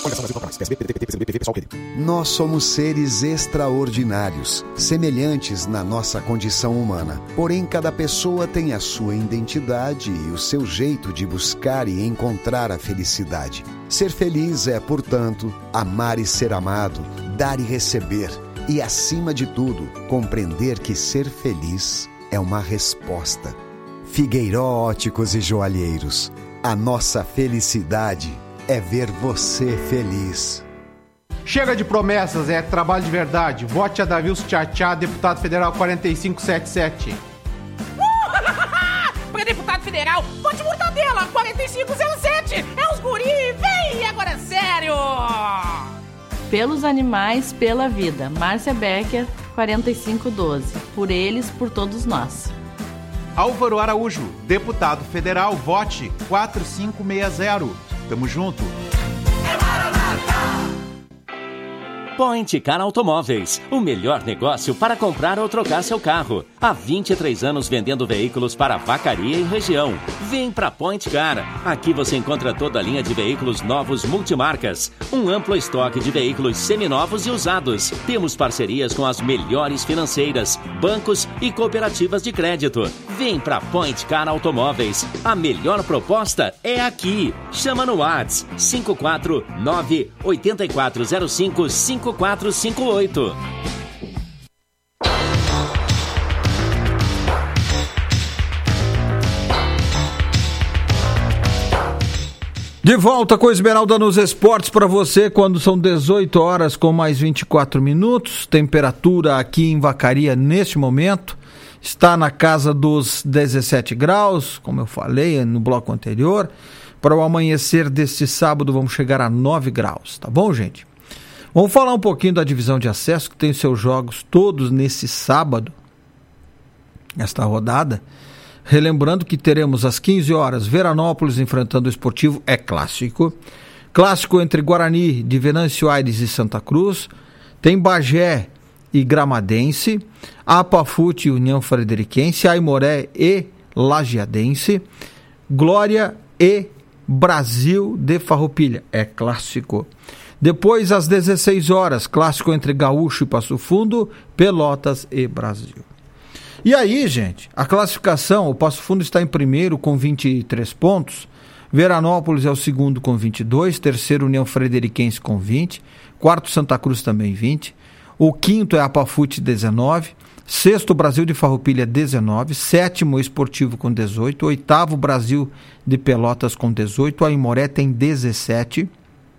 Nós somos seres extraordinários, semelhantes na nossa condição humana. Porém, cada pessoa tem a sua identidade e o seu jeito de buscar e encontrar a felicidade. Ser feliz é, portanto, amar e ser amado, dar e receber. E, acima de tudo, compreender que ser feliz é uma resposta. Figueiró Óticos e Joalheiros. A nossa felicidade é ver você feliz. Chega de promessas, é trabalho de verdade. Vote a Davilson Tchatchá, deputado federal 4577. Para deputado federal, vote Mortadela 4507. É os guri, vem, agora é sério. Pelos animais, pela vida. Márcia Becker, 4512. Por eles, por todos nós. Álvaro Araújo, deputado federal, vote 4560. Tamo junto. Point Car Automóveis, o melhor negócio para comprar ou trocar seu carro. Há 23 anos vendendo veículos para Vacaria e região. Vem para Point Car. Aqui você encontra toda a linha de veículos novos multimarcas. Um amplo estoque de veículos seminovos e usados. Temos parcerias com as melhores financeiras, bancos e cooperativas de crédito. Vem para Point Car Automóveis. A melhor proposta é aqui. Chama no WhatsApp 549-8405-5458. De volta com Esmeralda nos Esportes para você quando são 18 horas com mais 24 minutos. Temperatura aqui em Vacaria neste momento está na casa dos 17 graus, como eu falei no bloco anterior. Para o amanhecer deste sábado vamos chegar a 9 graus, tá bom, gente? Vamos falar um pouquinho da divisão de acesso, que tem seus jogos todos nesse sábado, esta rodada. Relembrando que teremos às 15 horas Veranópolis enfrentando o Esportivo, é clássico. Clássico entre Guarani de Venâncio Aires e Santa Cruz. Tem Bagé e Gramadense, Apafute e União Frederiquense, Aimoré e Lajeadense, Glória e Brasil de Farroupilha, é clássico. Depois, às 16 horas, clássico entre Gaúcho e Passo Fundo, Pelotas e Brasil. E aí, gente, a classificação, o Passo Fundo está em primeiro com 23 pontos, Veranópolis é o segundo com 22, terceiro União Frederiquense com 20, quarto Santa Cruz também 20, o quinto é Apafute 19, sexto Brasil de Farroupilha 19, sétimo Esportivo com 18, oitavo Brasil de Pelotas com 18, a Aimoré tem 17,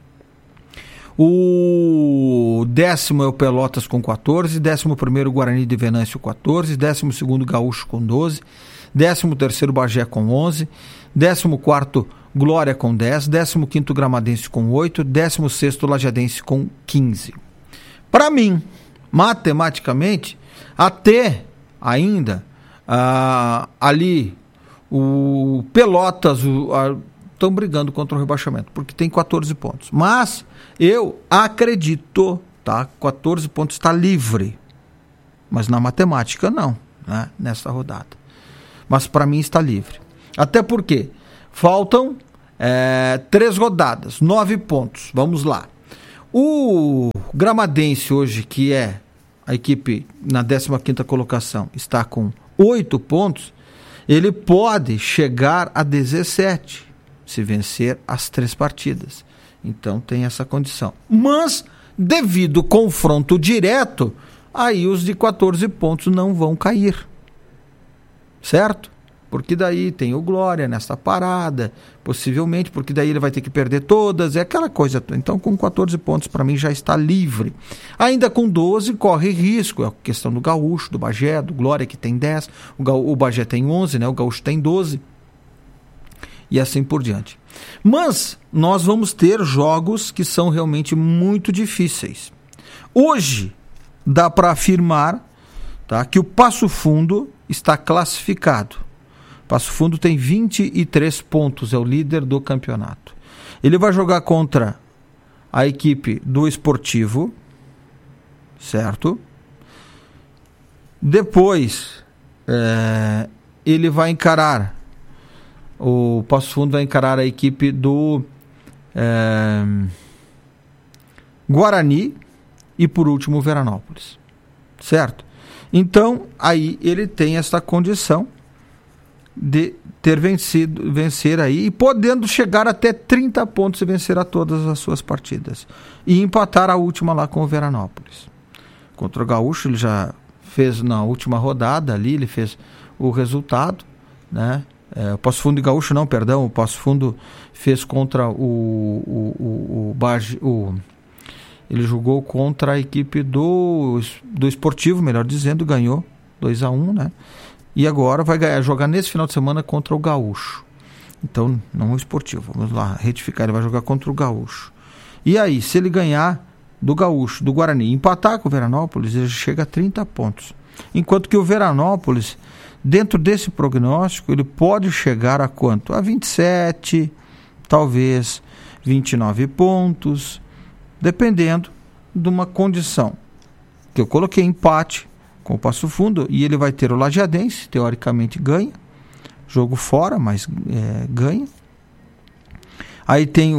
o décimo é o Pelotas com 14, 11º Guarani de Venâncio 14, 12º Gaúcho com 12, 13º Bagé com 11, 14º Glória com 10, 15º Gramadense com 8, 16º Lajadense com 15. Para mim, matematicamente, até ainda ali o Pelotas estão brigando contra o rebaixamento, porque tem 14 pontos. Mas eu acredito, tá? 14 pontos está livre. Mas na matemática não, né? Nessa rodada. Mas para mim está livre. Até porque faltam 3 rodadas, 9 pontos. Vamos lá. O Gramadense hoje, que é a equipe na 15ª colocação, está com 8 pontos. Ele pode chegar a 17 se vencer as 3 partidas. Então tem essa condição. Mas, devido ao confronto direto, aí os de 14 pontos não vão cair. Certo? Porque daí tem o Glória nessa parada, possivelmente, porque daí ele vai ter que perder todas, é aquela coisa. Então, com 14 pontos, para mim, já está livre. Ainda com 12, corre risco. É a questão do Gaúcho, do Bagé, do Glória, que tem 10. O Bagé tem 11, né? O Gaúcho tem 12. E assim por diante. Mas nós vamos ter jogos que são realmente muito difíceis. Hoje dá para afirmar, tá, que o Passo Fundo está classificado. Passo Fundo tem 23 pontos, é o líder do campeonato. Ele vai jogar contra a equipe do Esportivo, certo? Depois ele vai encarar, o Passo Fundo vai encarar a equipe do Guarani e, por último, Veranópolis. Certo? Então, aí ele tem essa condição de vencer aí e podendo chegar até 30 pontos e vencer a todas as suas partidas. E empatar a última lá com o Veranópolis. Contra o Gaúcho, ele já fez na última rodada ali, ele fez o resultado, né? O Passo Fundo e Gaúcho não, perdão, o Passo Fundo fez contra ele jogou contra a equipe do Esportivo, melhor dizendo, ganhou 2-1, né? E agora vai jogar nesse final de semana contra o Gaúcho. Então, não o Esportivo, vamos lá, retificar, ele vai jogar contra o Gaúcho. E aí, se ele ganhar do Gaúcho, do Guarani, empatar com o Veranópolis, ele chega a 30 pontos. Enquanto que o Veranópolis, dentro desse prognóstico, ele pode chegar a quanto? A 27, talvez 29 pontos, dependendo de uma condição. Que eu coloquei empate com o Passo Fundo, e ele vai ter o Lajeadense, teoricamente ganha, jogo fora, mas ganha. Aí tem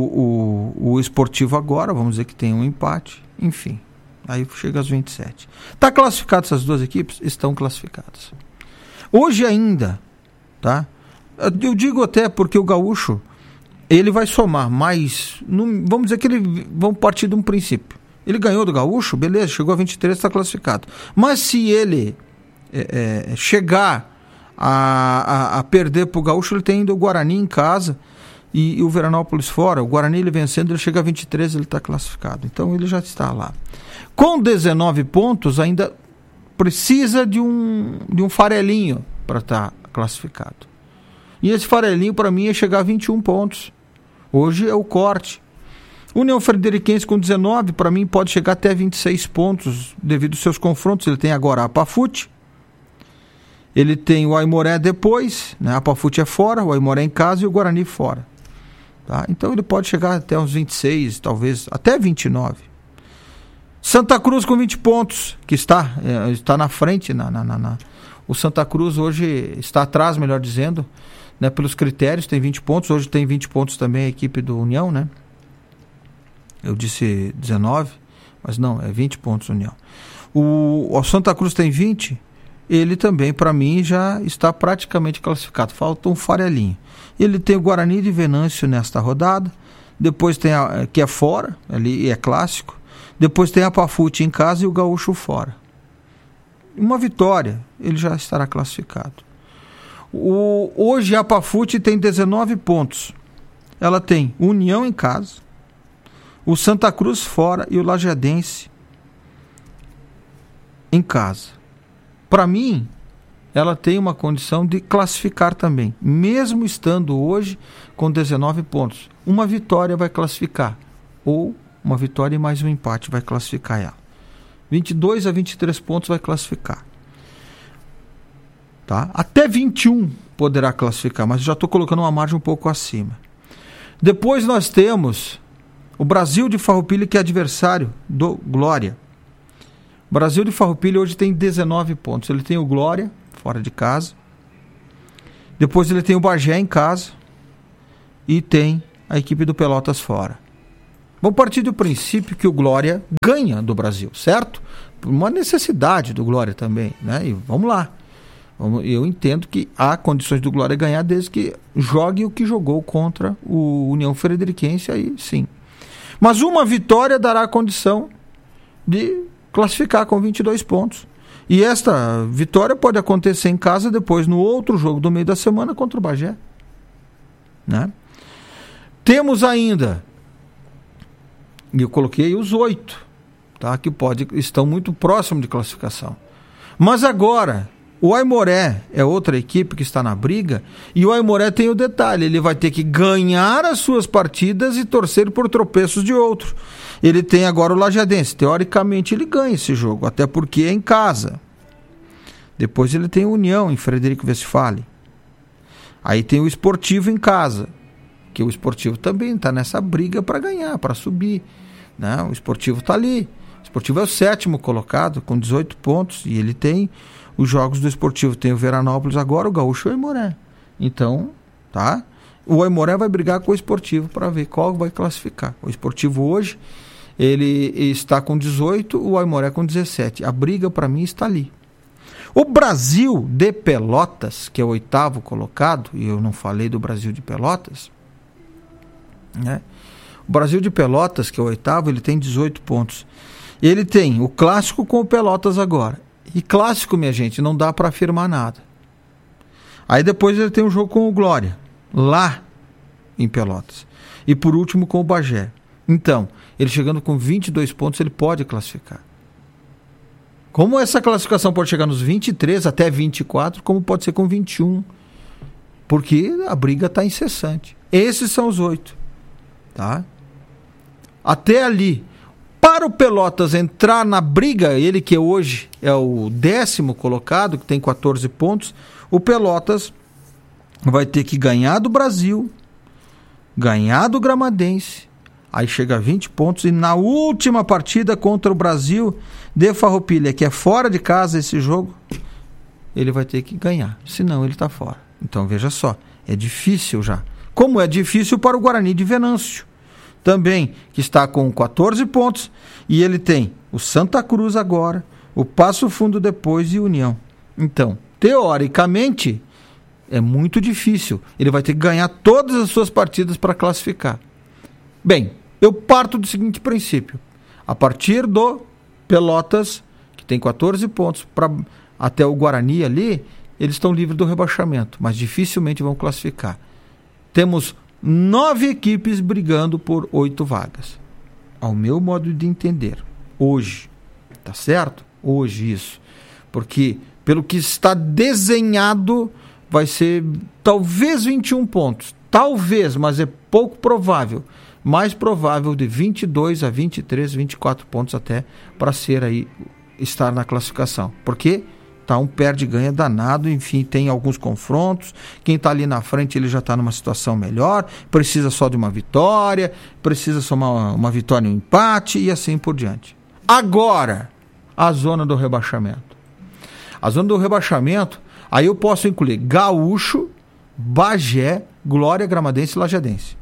o Esportivo agora, vamos dizer que tem um empate, enfim, aí chega aos 27. Está classificado essas duas equipes? Estão classificadas. Hoje ainda, tá? Eu digo até porque o Gaúcho, ele vai somar mais, vamos dizer que vamos partir de um princípio. Ele ganhou do Gaúcho, beleza, chegou a 23, está classificado. Mas se ele chegar a perder para o Gaúcho, ele tem ainda o Guarani em casa e o Veranópolis fora. O Guarani, ele vencendo, ele chega a 23, ele está classificado. Então ele já está lá. Com 19 pontos, ainda precisa de um farelinho para estar classificado. E esse farelinho, para mim, é chegar a 21 pontos. Hoje é o corte. União Frederiquense com 19, para mim, pode chegar até 26 pontos devido aos seus confrontos. Ele tem agora a Pafute, ele tem o Aimoré depois, né? A Pafute é fora, o Aimoré em casa e o Guarani fora. Tá? Então ele pode chegar até uns 26, talvez até 29. Santa Cruz com 20 pontos, que está na frente. O Santa Cruz hoje está atrás, melhor dizendo, né? Pelos critérios, tem 20 pontos. Hoje tem 20 pontos também a equipe do União, né? Eu disse 19, mas não, é 20 pontos União. O Santa Cruz tem 20, ele também, para mim, já está praticamente classificado. Falta um farelinho. Ele tem o Guarani de Venâncio nesta rodada, depois tem que é fora, ali é clássico, depois tem a Pafute em casa e o Gaúcho fora. Uma vitória, ele já estará classificado. Hoje a Pafute tem 19 pontos. Ela tem União em casa, o Santa Cruz fora e o Lajeadense em casa. Para mim, ela tem uma condição de classificar também, mesmo estando hoje com 19 pontos. Uma vitória vai classificar, ou uma vitória e mais um empate vai classificar ela. 22 a 23 pontos vai classificar. Tá? Até 21 poderá classificar, mas já estou colocando uma margem um pouco acima. Depois nós temos o Brasil de Farroupilha, que é adversário do Glória. O Brasil de Farroupilha hoje tem 19 pontos. Ele tem o Glória, fora de casa. Depois ele tem o Bagé em casa. E tem a equipe do Pelotas fora. Vamos partir do princípio que o Glória ganha do Brasil, certo? Por uma necessidade do Glória também, né? E vamos lá. Eu entendo que há condições do Glória ganhar desde que jogue o que jogou contra o União Frederiquense, aí sim. Mas uma vitória dará a condição de classificar com 22 pontos. E esta vitória pode acontecer em casa depois no outro jogo do meio da semana contra o Bagé. Né? Temos ainda, e eu coloquei os 8, tá? Que estão muito próximos de classificação. Mas agora, o Aimoré é outra equipe que está na briga, e o Aimoré tem o detalhe, ele vai ter que ganhar as suas partidas e torcer por tropeços de outro. Ele tem agora o Lajeadense, teoricamente ele ganha esse jogo, até porque é em casa. Depois ele tem o União em Frederico Westphalen. Aí tem o Esportivo em casa, que o Esportivo também está nessa briga para ganhar, para subir. Né? O Esportivo está ali, o Esportivo é o 7º colocado, com 18 pontos, e ele tem os jogos do Esportivo, tem o Veranópolis agora, o Gaúcho e o Aimoré. Então, tá? O Aimoré vai brigar com o Esportivo para ver qual vai classificar. O Esportivo hoje, ele está com 18, o Aimoré com 17. A briga para mim está ali. O Brasil de Pelotas, que é o 8º colocado, e eu não falei do Brasil de Pelotas, né? O Brasil de Pelotas, que é o 8º, ele tem 18 pontos. Ele tem o clássico com o Pelotas agora. E clássico, minha gente, não dá para afirmar nada. Aí depois ele tem um jogo com o Glória, lá em Pelotas. E por último com o Bagé. Então, ele chegando com 22 pontos, ele pode classificar. Como essa classificação pode chegar nos 23 até 24, como pode ser com 21. Porque a briga está incessante. Esses são os 8. Tá? Até ali. Para o Pelotas entrar na briga, ele que hoje é o 10º colocado, que tem 14 pontos, o Pelotas vai ter que ganhar do Brasil, ganhar do Gramadense, aí chega a 20 pontos, e na última partida contra o Brasil de Farroupilha, que é fora de casa esse jogo, ele vai ter que ganhar, senão ele está fora. Então veja só, é difícil já. Como é difícil para o Guarani de Venâncio, também, que está com 14 pontos, e ele tem o Santa Cruz agora, o Passo Fundo depois e União. Então, teoricamente, é muito difícil. Ele vai ter que ganhar todas as suas partidas para classificar. Bem, eu parto do seguinte princípio. A partir do Pelotas, que tem 14 pontos, até o Guarani ali, eles estão livres do rebaixamento, mas dificilmente vão classificar. Temos 9 equipes brigando por 8 vagas. Ao meu modo de entender. Hoje. Tá certo? Hoje isso. Porque, pelo que está desenhado, vai ser talvez 21 pontos. Talvez, mas é pouco provável. Mais provável de 22 a 23, 24 pontos até para ser aí, estar na classificação. Por quê? Tá um perde-ganha danado, enfim, tem alguns confrontos, quem está ali na frente ele já está numa situação melhor, precisa só de uma vitória, precisa somar uma vitória e um empate e assim por diante. Agora, a zona do rebaixamento. A zona do rebaixamento, aí eu posso incluir Gaúcho, Bagé, Glória, Gramadense e Lajadense.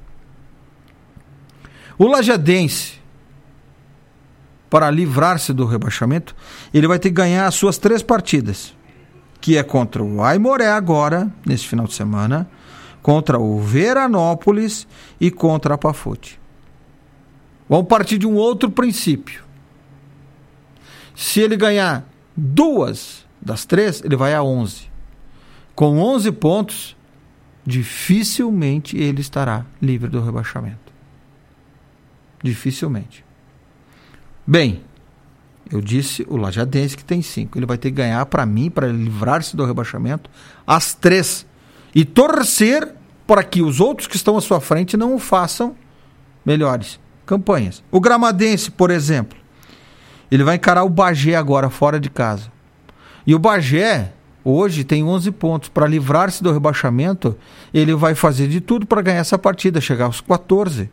O Lajadense, para livrar-se do rebaixamento, ele vai ter que ganhar as suas 3 partidas, que é contra o Aimoré agora, nesse final de semana, contra o Veranópolis e contra a Pafute. Vamos partir de um outro princípio. Se ele ganhar 2 das 3, ele vai a 11. Com 11 pontos, dificilmente ele estará livre do rebaixamento. Dificilmente. Bem, eu disse o Lajadense que tem 5. Ele vai ter que ganhar para mim, para livrar-se do rebaixamento, as 3. E torcer para que os outros que estão à sua frente não o façam melhores campanhas. O Gramadense, por exemplo, ele vai encarar o Bagé agora fora de casa. E o Bagé hoje tem 11 pontos. Para livrar-se do rebaixamento, ele vai fazer de tudo para ganhar essa partida, chegar aos 14.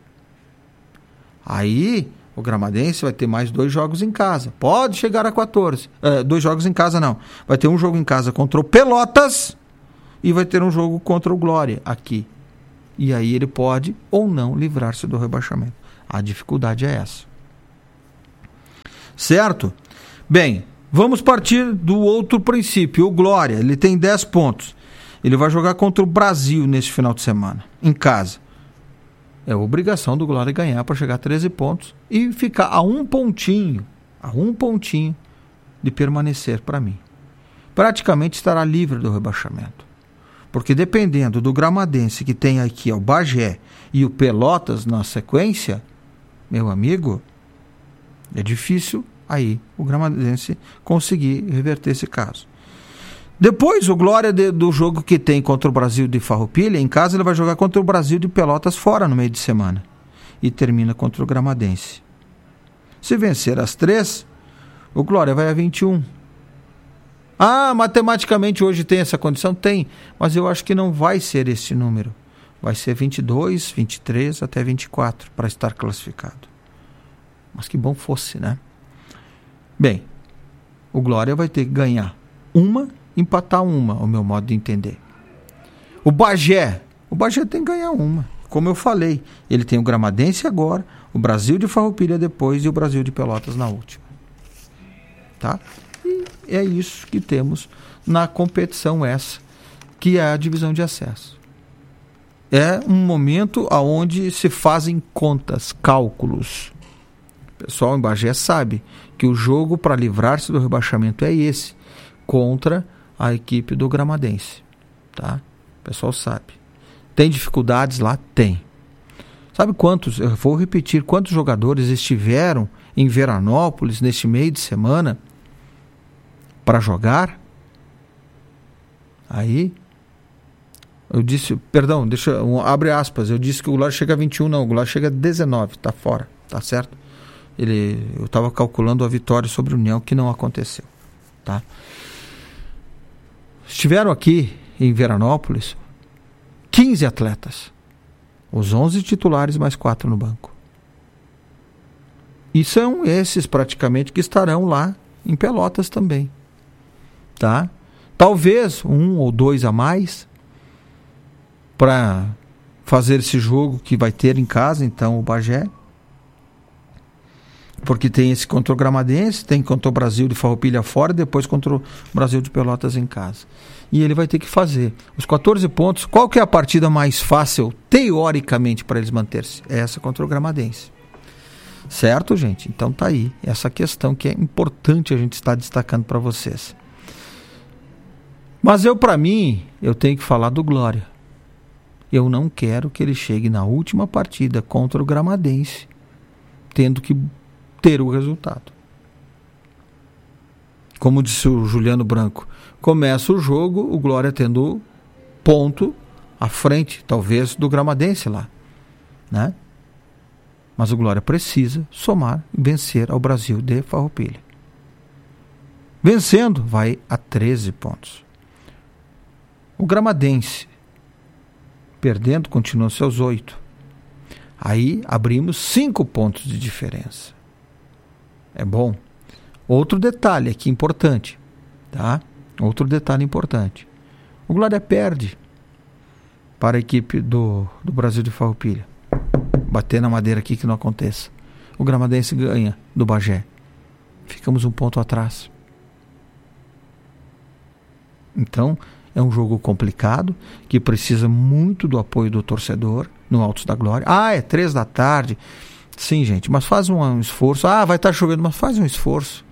Aí o Gramadense vai ter mais 2 jogos em casa. Pode chegar a 14. 2 jogos em casa não. Vai ter um jogo em casa contra o Pelotas e vai ter um jogo contra o Glória aqui. E aí ele pode ou não livrar-se do rebaixamento. A dificuldade é essa. Certo? Bem, vamos partir do outro princípio. O Glória, ele tem 10 pontos. Ele vai jogar contra o Brasil nesse final de semana, em casa. É obrigação do Glória ganhar para chegar a 13 pontos e ficar a um pontinho de permanecer para mim. Praticamente estará livre do rebaixamento. Porque dependendo do Gramadense que tem aqui o Bagé e o Pelotas na sequência, meu amigo, é difícil aí o Gramadense conseguir reverter esse caso. Depois, o Glória do jogo que tem contra o Brasil de Farroupilha, em casa ele vai jogar contra o Brasil de Pelotas fora no meio de semana. E termina contra o Gramadense. Se vencer as 3, o Glória vai a 21. Ah, matematicamente hoje tem essa condição? Tem, mas eu acho que não vai ser esse número. Vai ser 22, 23 até 24 para estar classificado. Mas que bom fosse, né? Bem, o Glória vai ter que ganhar empatar uma, ao meu modo de entender. O Bagé tem que ganhar uma. como eu falei, ele tem o Gramadense agora, o Brasil de Farroupilha depois e o Brasil de Pelotas na última. Tá? E é isso que temos na competição essa, que é a divisão de acesso. É um momento onde se fazem contas, cálculos. O pessoal em Bagé sabe que o jogo para livrar-se do rebaixamento é esse, contra a equipe do Gramadense. Tá? O pessoal sabe. Tem dificuldades lá? Tem. Sabe quantos, eu vou repetir, quantos jogadores estiveram em Veranópolis neste meio de semana para jogar? Aí, eu disse, perdão, abre aspas, eu disse que o Goulart chega a 21, não, o Goulart chega a 19, tá fora, tá certo? Eu estava calculando a vitória sobre o União, que não aconteceu, tá? Estiveram aqui em Veranópolis 15 atletas, os 11 titulares mais 4 no banco. E são esses praticamente que estarão lá em Pelotas também, tá? Talvez 1 ou 2 a mais para fazer esse jogo que vai ter em casa, então, o Bagé. Porque tem esse contra o Gramadense, tem contra o Brasil de Farroupilha fora, depois contra o Brasil de Pelotas em casa. E ele vai ter que fazer os 14 pontos. Qual que é a partida mais fácil, teoricamente, para eles manter-se? É essa contra o Gramadense. Certo, gente? Então tá aí essa questão que é importante a gente estar destacando para vocês. Mas para mim, eu tenho que falar do Glória. Eu não quero que ele chegue na última partida contra o Gramadense, tendo que ter o resultado. Como disse o Juliano Branco, começa o jogo, o Glória tendo ponto à frente, talvez, do Gramadense lá, né? Mas o Glória precisa somar e vencer ao Brasil de Farroupilha. Vencendo, vai a 13 pontos. O Gramadense, perdendo, continua seus 8. Aí abrimos 5 pontos de diferença. É bom. Outro detalhe aqui importante, tá? Outro detalhe importante. O Glória perde para a equipe do Brasil de Farroupilha. Bater na madeira aqui que não aconteça. O Gramadense ganha do Bagé. Ficamos 1 ponto atrás. Então, é um jogo complicado, que precisa muito do apoio do torcedor no Altos da Glória. É 3 da tarde. Sim, gente, mas faz um esforço. Vai estar chovendo, mas faz um esforço.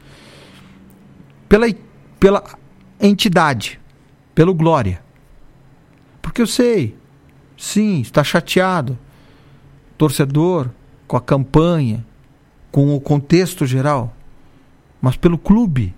Pela entidade, pelo Glória. Porque eu sei, sim, está chateado. Torcedor, com a campanha, com o contexto geral. Mas pelo clube,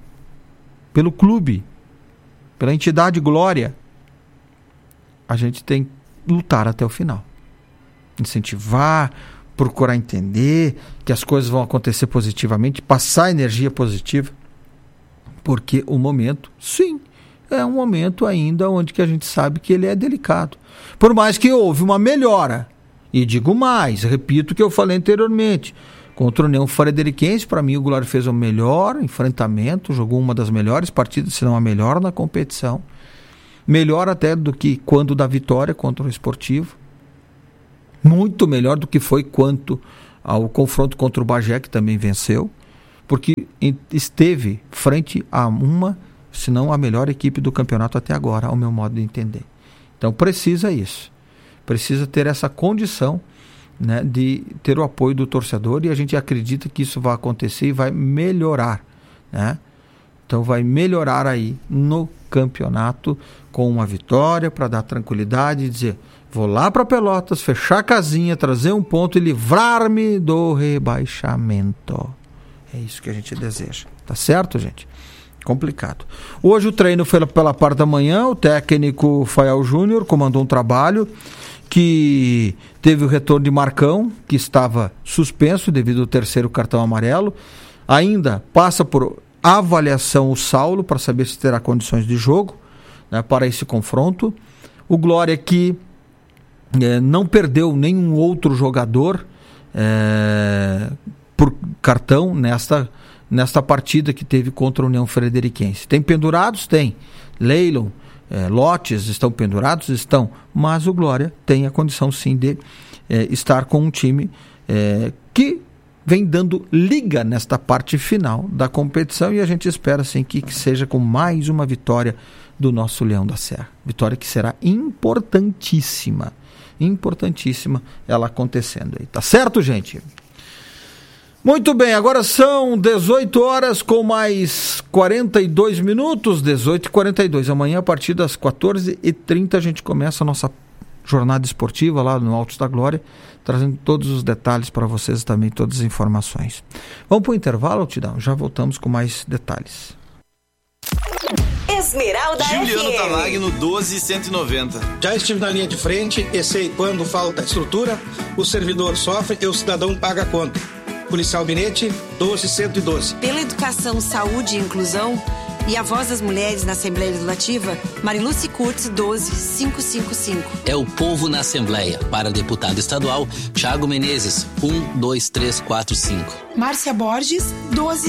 pela entidade Glória, a gente tem que lutar até o final. Incentivar, procurar entender que as coisas vão acontecer positivamente, passar energia positiva, porque o momento, sim, é um momento ainda onde que a gente sabe que ele é delicado. Por mais que houve uma melhora, e digo mais, repito o que eu falei anteriormente, contra o União Frederiquense, para mim o Glória fez o melhor enfrentamento, jogou uma das melhores partidas, se não a melhor na competição, melhor até do que quando da vitória contra o Esportivo, muito melhor do que foi quanto ao confronto contra o Bagé, que também venceu, porque esteve frente a uma, se não a melhor equipe do campeonato até agora, ao meu modo de entender. Então precisa isso, precisa ter essa condição, né, de ter o apoio do torcedor, e a gente acredita que isso vai acontecer e vai melhorar, né? Então vai melhorar aí no campeonato com uma vitória para dar tranquilidade e dizer, vou lá para Pelotas, fechar a casinha, trazer 1 ponto e livrar-me do rebaixamento. É isso que a gente deseja, tá certo, gente? Complicado. Hoje o treino foi pela parte da manhã, o técnico Fael Júnior comandou um trabalho que teve o retorno de Marcão, que estava suspenso devido ao 3º cartão amarelo. Ainda passa por avaliação o Saulo para saber se terá condições de jogo, né, para esse confronto. O Glória que não perdeu nenhum outro jogador por cartão nesta partida que teve contra a União Frederiquense. Tem pendurados? Tem. Leilon, lotes estão pendurados? Estão. Mas o Glória tem a condição sim de estar com um time que vem dando liga nesta parte final da competição, e a gente espera assim que seja com mais uma vitória do nosso Leão da Serra. Vitória que será importantíssima ela acontecendo aí. Tá certo, gente? Muito bem, agora são 18 horas com mais 42 minutos, 18h42. Amanhã, a partir das 14h30, a gente começa a nossa jornada esportiva lá no Altos da Glória, trazendo todos os detalhes para vocês também, todas as informações. Vamos para o intervalo, Tidão? Já voltamos com mais detalhes. Esmeralda Juliano FM. Tamagno 12190. Já estive na linha de frente e sei quando falta estrutura, o servidor sofre e o cidadão paga a conta. Policial Binete 12112. Pela educação, saúde e inclusão, e a voz das mulheres na Assembleia Legislativa, Mariluce Curtis 12555. É o povo na Assembleia. Para deputado estadual, Thiago Menezes 12345. Márcia Borges 12